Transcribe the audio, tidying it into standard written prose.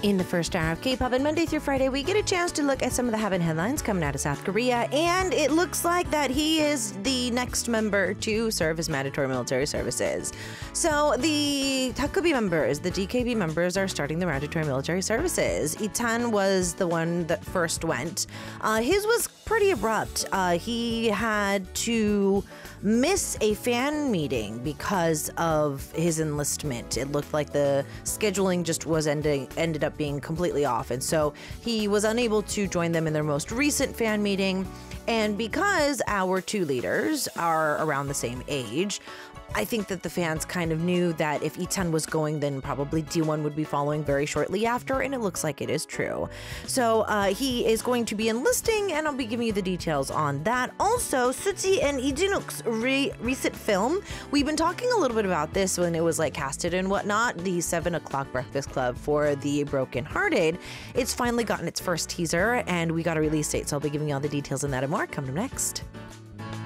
In the first hour of K-pop, and Monday through Friday, we get a chance to look at some of the Happen headlines coming out of South Korea, and it looks like that he is the next member to serve his mandatory military services. So the Takubi members, the DKB members, are starting the mandatory military services. Itan was the one that first went. His was pretty abrupt. He had to miss a fan meeting because of his enlistment. It looked like the scheduling just was ended up being completely off, and so he was unable to join them in their most recent fan meeting. And because our two leaders are around the same age, I think that the fans kind of knew that if Itan was going, then probably D1 would be following very shortly after, and it looks like it is true. So he is going to be enlisting, and I'll be giving you the details on that. Also, Suzy and Lee Jin-wook's recent film, we've been talking a little bit about this when it was like casted and whatnot, the 7 o'clock Breakfast Club for the Brokenhearted. It's finally gotten its first teaser, and we got a release date, so I'll be giving you all the details on that and more coming up next.